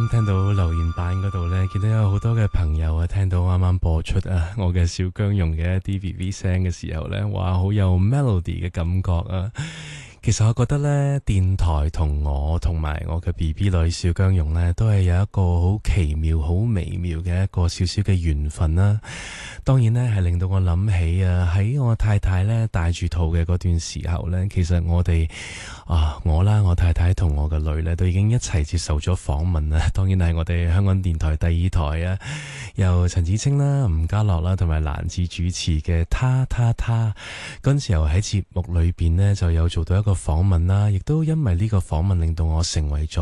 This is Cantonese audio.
聽到留言板嗰度呢，見到有好多嘅朋友啊，聽到啱啱播出我嘅小姜蓉嘅一啲 BB 聲嘅時候呢，哇，好有 melody 嘅感覺啊！其實我覺得呢，電台同我同埋我嘅 BB 女小姜蓉呢，都係有一個好奇妙、好微妙嘅一個少少嘅緣分啦。當然呢，係令到我諗起喺我太太呢帶住肚嘅嗰段時候呢，其實我哋我啦，我太太同我嘅女呢，都已經一齊接受咗訪問啦。當然係我哋香港電台第二台啊，由陳芷菁啦、吳家樂啦同埋蘭子主持嘅他嗰陣時候喺節目裏邊呢，就有做到一個訪問啦，亦都因為呢個訪問令到我成為咗